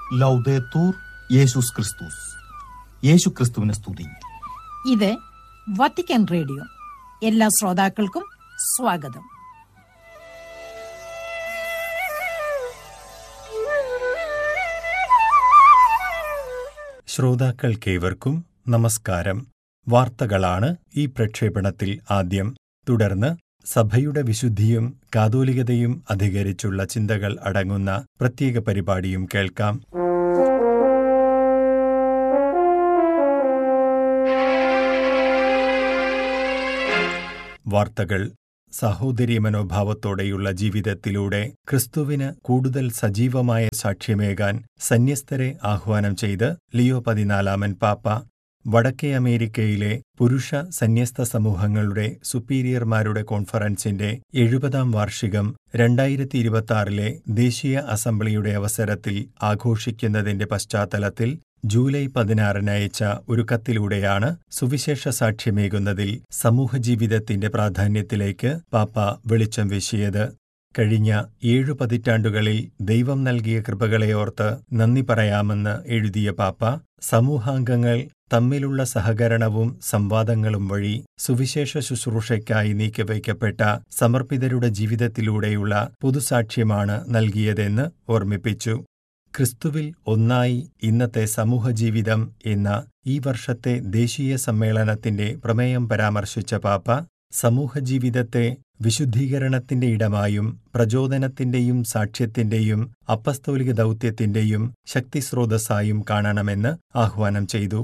ലൗദേത്തൂർ യേശുസ് ക്രിസ്തുസ്. യേശു ക്രിസ്തുവിനെ സ്തുതി. ഇത് വത്തിക്കാൻ റേഡിയോ. എല്ലാ ശ്രോതാക്കൾക്കും സ്വാഗതം. ശ്രോതാക്കൾക്കേവർക്കും നമസ്കാരം. വാർത്തകളാണ് ഈ പ്രക്ഷേപണത്തിൽ ആദ്യം. തുടർന്ന് സഭയുടെ വിശുദ്ധിയും കാതോലികതയും അധികരിച്ചുള്ള ചിന്തകൾ അടങ്ങുന്ന പ്രത്യേക പരിപാടിയും കേൾക്കാം. വാർത്തകൾ. സഹോദരി മനോഭാവത്തോടെയുള്ള ജീവിതത്തിലൂടെ ക്രിസ്തുവിന് കൂടുതൽ സജീവമായ സാക്ഷ്യമേകാൻ സന്യസ്തരെ ആഹ്വാനം ചെയ്ത് ലിയോ 14 പാപ്പ. വടക്കേ അമേരിക്കയിലെ പുരുഷ സന്യസ്ത സമൂഹങ്ങളുടെ സുപ്പീരിയർമാരുടെ കോൺഫറൻസിന്റെ 70ാം വാർഷികം 2026 ദേശീയ അസംബ്ലിയുടെ അവസരത്തിൽ ആഘോഷിക്കുന്നതിന്റെ പശ്ചാത്തലത്തിൽ ജൂലൈ 16 അയച്ച ഒരു കത്തിലൂടെയാണ് സുവിശേഷ സാക്ഷ്യമേകുന്നതിൽ സമൂഹജീവിതത്തിന്റെ പ്രാധാന്യത്തിലേക്ക് പാപ്പ വെളിച്ചം വീശിയത്. കഴിഞ്ഞ 7 പതിറ്റാണ്ടുകളിൽ ദൈവം നൽകിയ കൃപകളെ ഓർത്ത് നന്ദി പറയാമെന്ന് എഴുതിയ പാപ്പ, സമൂഹാംഗങ്ങൾ തമ്മിലുള്ള സഹകരണവും സംവാദങ്ങളും വഴി സുവിശേഷ ശുശ്രൂഷയ്ക്കായി നീക്കിവയ്ക്കപ്പെട്ട സമർപ്പിതരുടെ ജീവിതത്തിലൂടെയുള്ള പൊതുസാക്ഷ്യമാണ് നൽകിയതെന്ന് ഓർമ്മിപ്പിച്ചു. ക്രിസ്തുവിൽ ഒന്നായി ഇന്നത്തെ സമൂഹജീവിതം എന്ന ഈ വർഷത്തെ ദേശീയ സമ്മേളനത്തിന്റെ പ്രമേയം പരാമർശിച്ച പാപ്പ, സമൂഹജീവിതത്തെ വിശുദ്ധീകരണത്തിന്റെ ഇടമായും പ്രചോദനത്തിന്റെയും സാക്ഷ്യത്തിന്റെയും അപ്പസ്തോലിക ദൗത്യത്തിന്റെയും ശക്തിസ്രോതസ്സായും കാണണമെന്ന് ആഹ്വാനം ചെയ്തു.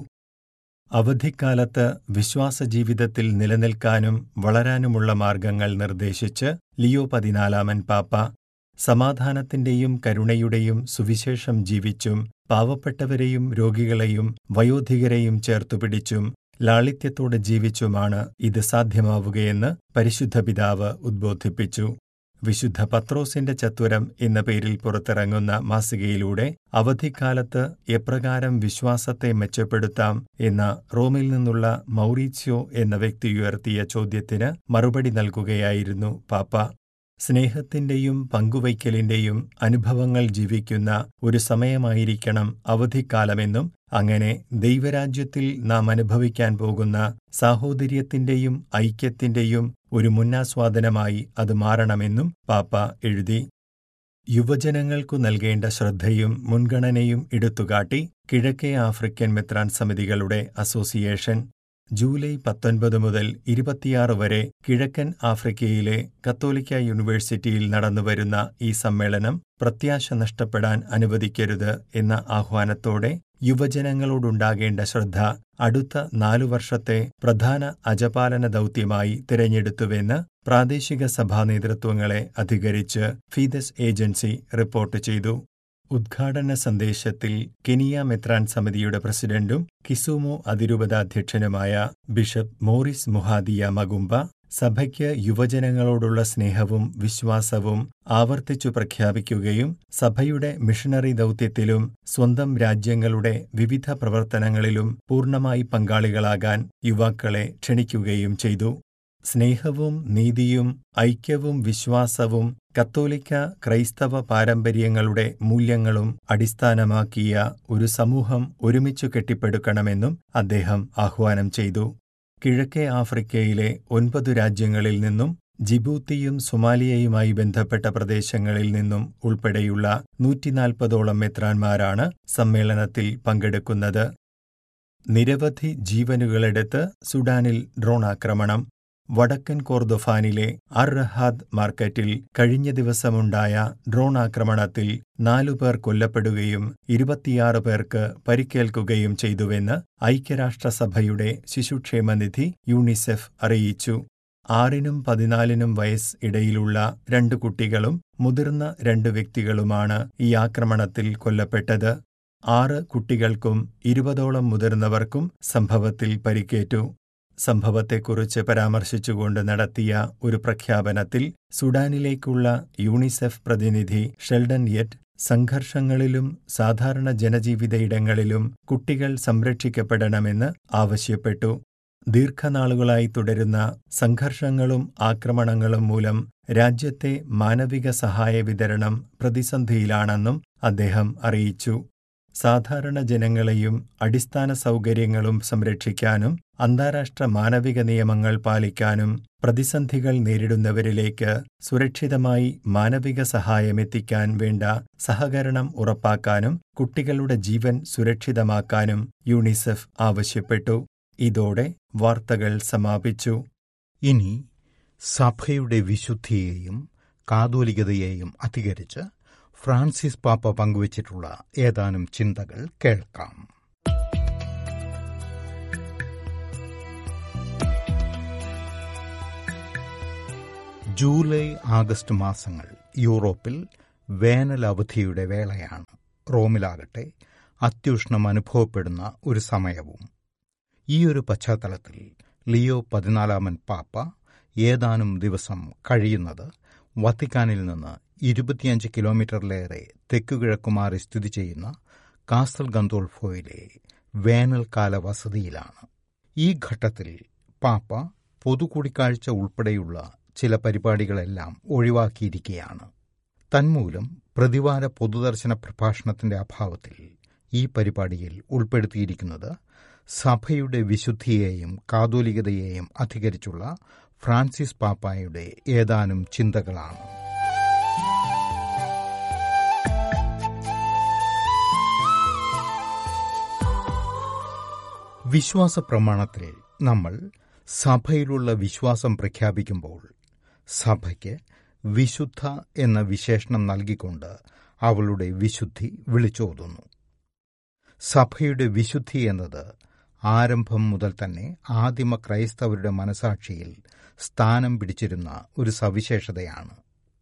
അവധിക്കാലത്ത് വിശ്വാസജീവിതത്തിൽ നിലനിൽക്കാനും വളരാനുമുള്ള മാർഗങ്ങൾ നിർദ്ദേശിച്ച് ലിയോ 14 പാപ്പ, സമാധാനത്തിന്റെയും കരുണയുടെയും സുവിശേഷം ജീവിച്ചും പാവപ്പെട്ടവരെയും രോഗികളെയും വയോധികരെയും ചേർത്തുപിടിച്ചും ലാളിത്യത്തോടെ ജീവിച്ചുമാണ് ഇത് സാധ്യമാവുകയെന്ന് പരിശുദ്ധ പിതാവ് ഉദ്ബോധിപ്പിച്ചു. വിശുദ്ധ പത്രോസിന്റെ ചത്വരം എന്ന പേരിൽ പുറത്തിറങ്ങുന്ന മാസികയിലൂടെ അവധിക്കാലത്ത് എപ്രകാരം വിശ്വാസത്തെ മെച്ചപ്പെടുത്താം എന്ന റോമിൽ നിന്നുള്ള മൗറീത്സ്യോ എന്ന വ്യക്തി ഉയർത്തിയ ചോദ്യത്തിന് മറുപടി നൽകുകയായിരുന്നു പാപ്പ. സ്നേഹത്തിന്റെയും പങ്കുവയ്ക്കലിന്റെയും അനുഭവങ്ങൾ ജീവിക്കുന്ന ഒരു സമയമായിരിക്കണം അവധിക്കാലമെന്നും അങ്ങനെ ദൈവരാജ്യത്തിൽ നാം അനുഭവിക്കാൻ പോകുന്ന സാഹോദര്യത്തിന്റെയും ഐക്യത്തിന്റെയും ഒരു മുന്നാസ്വാദനമായി അത് മാറണമെന്നും പാപ്പ എഴുതി. യുവജനങ്ങൾക്കു നൽകേണ്ട ശ്രദ്ധയും മുൻഗണനയും എടുത്തുകാട്ടി കിഴക്കേ ആഫ്രിക്കൻ മെത്രാൻ സമിതികളുടെ അസോസിയേഷൻ ജൂലൈ 19 മുതൽ 26 വരെ കിഴക്കൻ ആഫ്രിക്കയിലെ കത്തോലിക്ക യൂണിവേഴ്സിറ്റിയിൽ നടന്നുവരുന്ന ഈ സമ്മേളനം പ്രത്യാശ നഷ്ടപ്പെടാൻ അനുവദിക്കരുത് എന്ന ആഹ്വാനത്തോടെ യുവജനങ്ങളോടുണ്ടാകേണ്ട ശ്രദ്ധ അടുത്ത 4 വർഷത്തെ പ്രധാന അജപാലന ദൗത്യമായി തിരഞ്ഞെടുത്തുവെന്ന് പ്രാദേശിക സഭാ നേതൃത്വങ്ങളെ അധികരിച്ച് ഫീദസ് ഏജൻസി റിപ്പോർട്ട് ചെയ്തു. ഉദ്ഘാടന സന്ദേശത്തിൽ കെനിയ മെത്രാൻ സമിതിയുടെ പ്രസിഡന്റും കിസുമു അതിരൂപതാധ്യക്ഷനുമായ ബിഷപ്പ് മോറിസ് മുഹാദിയ മഗുംബ, സഭയ്ക്ക് യുവജനങ്ങളോടുള്ള സ്നേഹവും വിശ്വാസവും ആവർത്തിച്ചു പ്രഖ്യാപിക്കുകയും സഭയുടെ മിഷണറി ദൗത്യത്തിലും സ്വന്തം രാജ്യങ്ങളുടെ വിവിധ പ്രവർത്തനങ്ങളിലും പൂർണ്ണമായി പങ്കാളികളാകാൻ യുവാക്കളെ ക്ഷണിക്കുകയും ചെയ്തു. സ്നേഹവും നീതിയും ഐക്യവും വിശ്വാസവും കത്തോലിക്ക ക്രൈസ്തവ പാരമ്പര്യങ്ങളുടെ മൂല്യങ്ങളും അടിസ്ഥാനമാക്കിയ ഒരു സമൂഹം ഒരുമിച്ചു കെട്ടിപ്പടുക്കണമെന്നും അദ്ദേഹം ആഹ്വാനം ചെയ്തു. കിഴക്കേ ആഫ്രിക്കയിലെ 9 രാജ്യങ്ങളിൽ നിന്നും ജിബൂത്തിയും സൊമാലിയയുമായി ബന്ധപ്പെട്ട പ്രദേശങ്ങളിൽ നിന്നും ഉൾപ്പെടെയുള്ള 140ഓളം മെത്രാന്മാരാണ് സമ്മേളനത്തിൽ പങ്കെടുക്കുന്നത്. നിരവധി ജീവനുകളെടുത്ത് സുഡാനിൽ ഡ്രോൺ ആക്രമണം. വടക്കൻ കോർദൊഫാനിലെ അർ-റഹാദ് മാർക്കറ്റിൽ കഴിഞ്ഞ ദിവസമുണ്ടായ ഡ്രോൺ ആക്രമണത്തിൽ 4 പേർ കൊല്ലപ്പെടുകയും 26 പേർക്ക് പരിക്കേൽക്കുകയും ചെയ്തുവെന്ന് ഐക്യരാഷ്ട്രസഭയുടെ ശിശുക്ഷേമനിധി യൂണിസെഫ് അറിയിച്ചു. 6-നും 14-നും വയസ്സ് ഇടയിലുള്ള 2 കുട്ടികളും മുതിർന്ന 2 വ്യക്തികളുമാണ് ഈ ആക്രമണത്തിൽ കൊല്ലപ്പെട്ടത്. 6 കുട്ടികൾക്കും 20ഓളം മുതിർന്നവർക്കും സംഭവത്തിൽ പരിക്കേറ്റു. സംഭവത്തെക്കുറിച്ച് പരാമർശിച്ചുകൊണ്ട് നടത്തിയ ഒരു പ്രഖ്യാപനത്തിൽ സുഡാനിലേക്കുള്ള യൂണിസെഫ് പ്രതിനിധി ഷെൽഡൻ യെറ്റ് സംഘർഷങ്ങളിലും സാധാരണ ജനജീവിത ഇടങ്ങളിലും കുട്ടികൾ സംരക്ഷിക്കപ്പെടണമെന്ന് ആവശ്യപ്പെട്ടു. ദീർഘനാളുകളായി തുടരുന്ന സംഘർഷങ്ങളും ആക്രമണങ്ങളും മൂലം രാജ്യത്തെ മാനവിക സഹായ വിതരണം പ്രതിസന്ധിയിലാണെന്നും അദ്ദേഹം അറിയിച്ചു. സാധാരണ ജനങ്ങളെയും അടിസ്ഥാന സൗകര്യങ്ങളും സംരക്ഷിക്കാനും അന്താരാഷ്ട്ര മാനവിക നിയമങ്ങൾ പാലിക്കാനും പ്രതിസന്ധികൾ നേരിടുന്നവരിലേക്ക് സുരക്ഷിതമായി മാനവിക സഹായമെത്തിക്കാൻ വേണ്ട സഹകരണം ഉറപ്പാക്കാനും കുട്ടികളുടെ ജീവൻ സുരക്ഷിതമാക്കാനും യൂണിസെഫ് ആവശ്യപ്പെട്ടു. ഇതോടെ വാർത്തകൾ സമാപിച്ചു. ഇനി സഭയുടെ വിശുദ്ധിയെയും കാതോലികതയെയും അധികരിച്ച് ഫ്രാൻസിസ് പാപ്പ പങ്കുവച്ചിട്ടുള്ള ഏതാനും ചിന്തകൾ കേൾക്കാം. ജൂലൈ ആഗസ്റ്റ് മാസങ്ങൾ യൂറോപ്പിൽ വേനൽ അവധിയുടെ വേളയാണ്. റോമിലാകട്ടെ അത്യുഷ്ണം അനുഭവപ്പെടുന്ന ഒരു സമയവും. ഈയൊരു പശ്ചാത്തലത്തിൽ ലിയോ 14 പാപ്പ ഏതാനും ദിവസം കഴിയുന്നത് വത്തിക്കാനിൽ നിന്ന് 25 കിലോമീറ്ററിലേറെ തെക്കുകിഴക്കുമാറി സ്ഥിതി ചെയ്യുന്ന കാസൽ ഗന്തോൾഫോയിലെ വേനൽക്കാല വസതിയിലാണ്. ഈ ഘട്ടത്തിൽ പാപ്പ പൊതുകൂടിക്കാഴ്ച ഉൾപ്പെടെയുള്ള ചില പരിപാടികളെല്ലാം ഒഴിവാക്കിയിരിക്കുകയാണ്. തന്മൂലം പ്രതിവാര പൊതുദർശന പ്രഭാഷണത്തിന്റെ അഭാവത്തിൽ ഈ പരിപാടിയിൽ ഉൾപ്പെടുത്തിയിരിക്കുന്നത് സഭയുടെ വിശുദ്ധിയെയും കാതോലികതയെയും അധികരിച്ചുള്ള ഫ്രാൻസിസ് പാപ്പായുടെ ഏതാനും ചിന്തകളാണ്. വിശ്വാസ പ്രമാണത്തിൽ നമ്മൾ സഭയിലുള്ള വിശ്വാസം പ്രഖ്യാപിക്കുമ്പോൾ സഭയ്ക്ക് വിശുദ്ധ എന്ന വിശേഷണം നൽകിക്കൊണ്ട് അവളുടെ വിശുദ്ധി വിളിച്ചോതുന്നു. സഭയുടെ വിശുദ്ധി എന്നത് ആരംഭം മുതൽ തന്നെ ആദിമ ക്രൈസ്തവരുടെ മനസാക്ഷിയിൽ സ്ഥാനം പിടിച്ചിരുന്ന ഒരു സവിശേഷതയാണ്.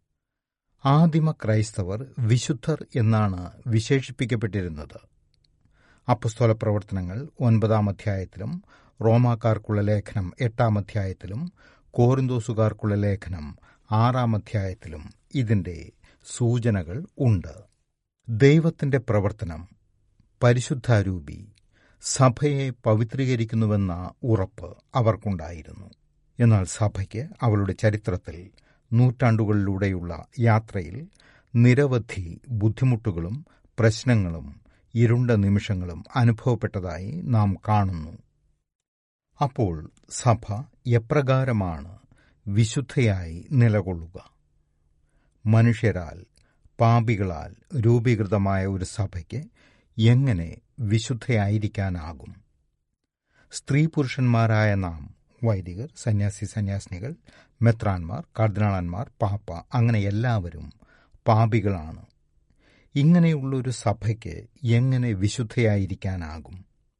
ആദിമ ക്രൈസ്തവർ വിശുദ്ധർ എന്നാണ് വിശേഷിപ്പിക്കപ്പെട്ടിരുന്നത്. അപ്പസ്തോല പ്രവർത്തനങ്ങൾ 9-ാം അധ്യായത്തിലും റോമാക്കാർക്കുള്ള ലേഖനം 8-ാം അധ്യായത്തിലും കോറിന്തോസുകാർക്കുള്ള ലേഖനം 6-ാം അധ്യായത്തിലും ഇതിന്റെ സൂചനകൾ ഉണ്ട്. ദൈവത്തിന്റെ പ്രവർത്തനം പരിശുദ്ധാരൂപി സഭയെ പവിത്രീകരിക്കുന്നുവെന്ന ഉറപ്പ് അവർക്കുണ്ടായിരുന്നു. എന്നാൽ സഭയ്ക്ക് അവളുടെ ചരിത്രത്തിൽ നൂറ്റാണ്ടുകളിലൂടെയുള്ള യാത്രയിൽ നിരവധി ബുദ്ധിമുട്ടുകളും പ്രശ്നങ്ങളും ഇരുണ്ട നിമിഷങ്ങളും അനുഭവപ്പെട്ടതായി നാം കാണുന്നു. അപ്പോൾ സഭ എപ്രകാരമാണ് വിശുദ്ധയായി നിലകൊള്ളുക? മനുഷ്യരാൽ പാപികളാൽ രൂപീകൃതമായ ഒരു സഭയ്ക്ക് എങ്ങനെ വിശുദ്ധയായിരിക്കാനാകും? സ്ത്രീ പുരുഷന്മാരായ നാം, വൈദികർ, സന്യാസിനികൾ, മെത്രാന്മാർ, കർദിനാളന്മാർ, പാപ്പ, അങ്ങനെ എല്ലാവരും പാപികളാണ്. ഇങ്ങനെയുള്ളൊരു സഭയ്ക്ക് എങ്ങനെ വിശുദ്ധയായിരിക്കാനാകും?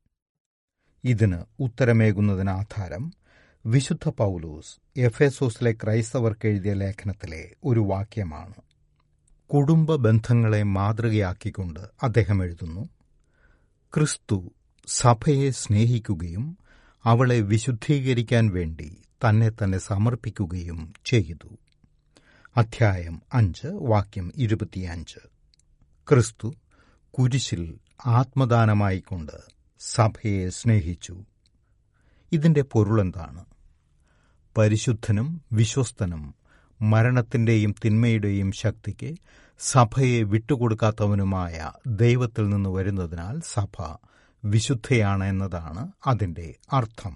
ഇതിന് ഉത്തരമേകുന്നതിന് ആധാരം വിശുദ്ധ പൗലോസ് എഫേസോസിലെ ക്രൈസ്തവർക്ക് എഴുതിയ ലേഖനത്തിലെ ഒരു വാക്യമാണ്. കുടുംബ ബന്ധങ്ങളെ മാതൃകയാക്കിക്കൊണ്ട് അദ്ദേഹം എഴുതുന്നു: ക്രിസ്തു സഭയെ സ്നേഹിക്കുകയും അവളെ വിശുദ്ധീകരിക്കാൻ വേണ്ടി തന്നെ സമർപ്പിക്കുകയും ചെയ്തു. അധ്യായം 5 വാക്യം 25. ക്രിസ്തു കുരിശിൽ ആത്മദാനമായിക്കൊണ്ട് സഭയെ സ്നേഹിച്ചു. ഇതിന്റെ പൊരുളെന്താണ്? പരിശുദ്ധനും വിശ്വസ്തനും മരണത്തിന്റെയും തിന്മയുടെയും ശക്തിക്ക് സഭയെ വിട്ടുകൊടുക്കാത്തവനുമായ ദൈവത്തിൽ നിന്ന് വരുന്നതിനാൽ സഭ വിശുദ്ധയാണ് എന്നതാണ് അതിന്റെ അർത്ഥം.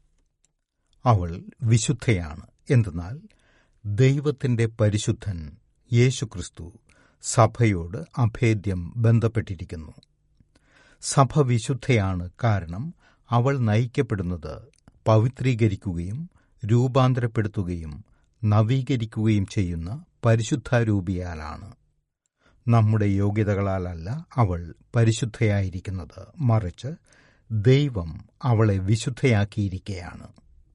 അവൾ വിശുദ്ധയാണ് എന്തെന്നാൽ ദൈവത്തിന്റെ പരിശുദ്ധൻ യേശുക്രിസ്തു സഭയോട് അഭേദ്യം ബന്ധപ്പെട്ടിരിക്കുന്നു. സഭ വിശുദ്ധയാണ് കാരണം അവൾ നയിക്കപ്പെടുന്നത് പവിത്രീകരിക്കുകയും രൂപാന്തരപ്പെടുത്തുകയും നവീകരിക്കുകയും ചെയ്യുന്ന പരിശുദ്ധാരൂപിയാലാണ്. നമ്മുടെ യോഗ്യതകളാലല്ല അവൾ പരിശുദ്ധയായിരിക്കുന്നത്, മറിച്ച് ദൈവം അവളെ വിശുദ്ധയാക്കിയിരിക്കുകയാണ്.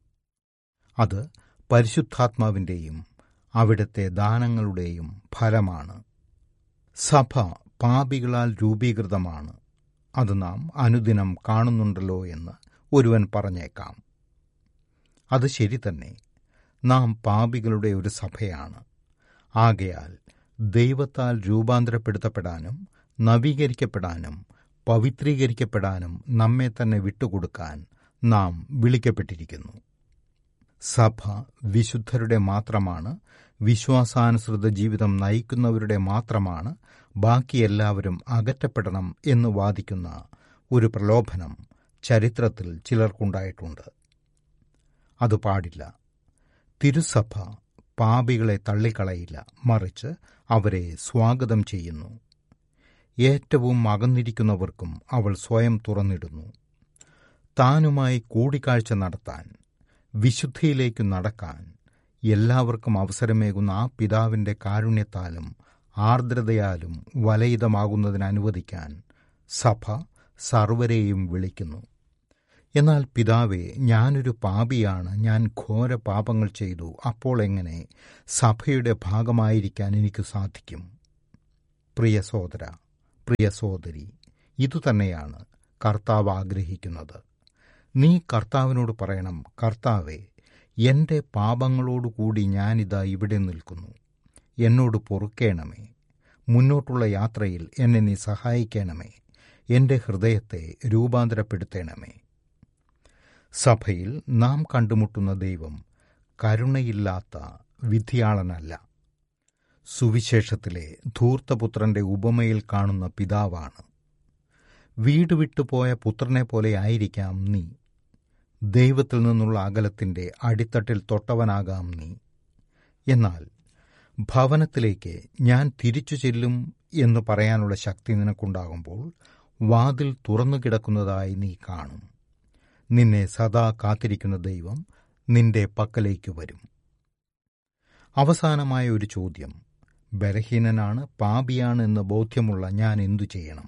അത് പരിശുദ്ധാത്മാവിന്റെയും അവിടുത്തെ ദാനങ്ങളുടെയും ഫലമാണ്. സഭ പാപികളാൽ രൂപീകൃതമാണ്. അത് നാം അനുദിനം കാണുന്നുണ്ടല്ലോ എന്ന് ഒരുവൻ പറഞ്ഞേക്കാം. അത് ശരി തന്നെ. നാം പാപികളുടെ ഒരു സഭയാണ്. ആകയാൽ ദൈവത്താൽ രൂപാന്തരപ്പെടുത്തപ്പെടാനും നവീകരിക്കപ്പെടാനും പവിത്രീകരിക്കപ്പെടാനും നമ്മെ തന്നെ വിട്ടുകൊടുക്കാൻ നാം വിളിക്കപ്പെട്ടിരിക്കുന്നു. സഭ വിശുദ്ധരുടെ മാത്രമാണ് വിശ്വാസാനുസൃത ജീവിതം നയിക്കുന്നവരുടെ മാത്രമാണ് ബാക്കി എല്ലാവരും അകറ്റപ്പെടണം എന്ന് വാദിക്കുന്ന ഒരു പ്രലോഭനം ചരിത്രത്തിൽ ചിലർക്കുണ്ടായിട്ടുണ്ട്. അത് പാടില്ല. തിരുസഭ പാപികളെ തള്ളിക്കളയില്ല, മറിച്ച് അവരെ സ്വാഗതം ചെയ്യുന്നു. ഏറ്റവും അകന്നിരിക്കുന്നവർക്കും അവൾ സ്വയം തുറന്നിടുന്നു. താനുമായി കൂടിക്കാഴ്ച നടത്താൻ, വിശുദ്ധിയിലേക്ക് നടക്കാൻ എല്ലാവർക്കും അവസരമേകുന്ന ആ പിതാവിന്റെ കാരുണ്യത്താലും ആർദ്രതയാലും വലയിതമാകുന്നതിന് അനുവദിക്കാൻ സഭ സർവരെയും വിളിക്കുന്നു. എന്നാൽ പിതാവേ, ഞാനൊരു പാപിയാണ്, ഞാൻ ഘോര പാപങ്ങൾ ചെയ്തു, അപ്പോൾ എങ്ങനെ സഭയുടെ ഭാഗമായിരിക്കാൻ എനിക്ക് സാധിക്കും? പ്രിയ സഹോദര, പ്രിയ സഹോദരി, ഇതുതന്നെയാണ് കർത്താവ് ആഗ്രഹിക്കുന്നത്. നീ കർത്താവിനോട് പറയണം, കർത്താവേ, എൻ്റെ പാപങ്ങളോടുകൂടി ഞാനിതാ ഇവിടെ നിൽക്കുന്നു, എന്നോട് പൊറുക്കേണമേ, മുന്നോട്ടുള്ള യാത്രയിൽ എന്നെ നീ സഹായിക്കണമേ, എൻ്റെ ഹൃദയത്തെ രൂപാന്തരപ്പെടുത്തണമേ. സഭയിൽ നാം കണ്ടുമുട്ടുന്ന ദൈവം കരുണയില്ലാത്ത വിധിയാളനല്ല. സുവിശേഷത്തിലെ ധൂർത്തപുത്രന്റെ ഉപമയിൽ കാണുന്ന പിതാവാണ്. വീട് വിട്ടുപോയ പുത്രനെ പോലെ ആയിരിക്കാം നീ. ദൈവത്തിൽ നിന്നുള്ള അകലത്തിന്റെ അടിത്തട്ടിൽ തൊട്ടവനാകാം നീ. എന്നാൽ ഭവനത്തിലേക്ക് ഞാൻ തിരിച്ചു ചെല്ലും എന്ന് പറയാനുള്ള ശക്തി നിനക്കുണ്ടാകുമ്പോൾ വാതിൽ തുറന്നു കിടക്കുന്നതായി നീ കാണും. നിന്നെ സദാ കാത്തിരിക്കുന്ന ദൈവം നിന്റെ പക്കലേക്ക് വരും. അവസാനമായ ഒരു ചോദ്യം. ബലഹീനനാണ്, പാപിയാണ് എന്ന് ബോധ്യമുള്ള ഞാൻ എന്തു ചെയ്യണം?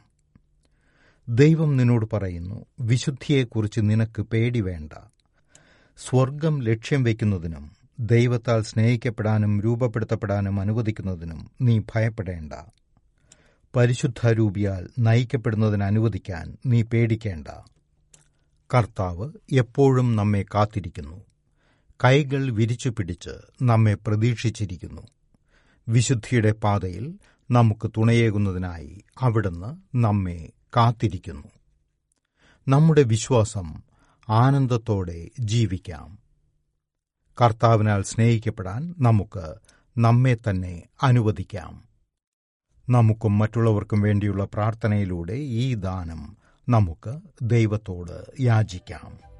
ദൈവം നിന്നോട് പറയുന്നു, വിശുദ്ധിയെക്കുറിച്ച് നിനക്ക് പേടി വേണ്ട. സ്വർഗം ലക്ഷ്യം വയ്ക്കുന്നതിനും ദൈവത്താൽ സ്നേഹിക്കപ്പെടാനും രൂപപ്പെടുത്തപ്പെടാനും അനുവദിക്കുന്നതിനും നീ ഭയപ്പെടേണ്ട. പരിശുദ്ധാരൂപിയാൽ നയിക്കപ്പെടുന്നതിന് അനുവദിക്കാൻ നീ പേടിക്കേണ്ട. കർത്താവ് എപ്പോഴും നമ്മെ കാത്തിരിക്കുന്നു. കൈകൾ വിരിച്ചു പിടിച്ച് നമ്മെ പ്രതീക്ഷിച്ചിരിക്കുന്നു. വിശുദ്ധിയുടെ പാതയിൽ നമുക്ക് തുണയേകുന്നതിനായി അവിടുന്ന് നമ്മെ കാത്തിരിക്കുന്നു. നമ്മുടെ വിശ്വാസം ആനന്ദത്തോടെ ജീവിക്കാം. കർത്താവിനാൽ സ്നേഹിക്കപ്പെടാൻ നമുക്ക് നമ്മെ തന്നെ അനുവദിക്കാം. നമുക്കും മറ്റുള്ളവർക്കും വേണ്ടിയുള്ള പ്രാർത്ഥനയിലൂടെ ഈ ദാനം നമുക്ക് ദൈവത്തോട് യാചിക്കാം.